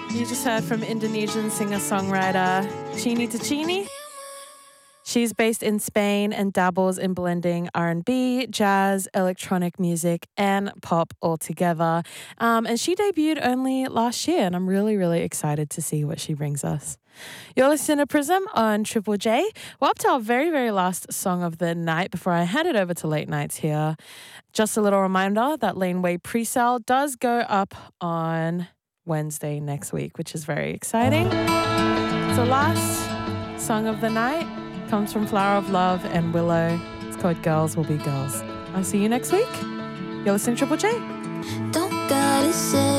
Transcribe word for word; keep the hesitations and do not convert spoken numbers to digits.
You just heard from Indonesian singer-songwriter Chini Tachini. She's based in Spain and dabbles in blending R and B, jazz, electronic music, and pop all together. Um, and she debuted only last year, and I'm really, really excited to see what she brings us. You're listening to Prism on Triple J. We're up to our very, very last song of the night before I hand it over to Late Nights here. Just a little reminder that Laneway pre-sale does go up on Wednesday next week, which is very exciting. So last song of the night comes from Flower of Love and Willow. It's called Girls Will Be Girls. I'll see you next week. You're listening to Triple J. Don't gotta say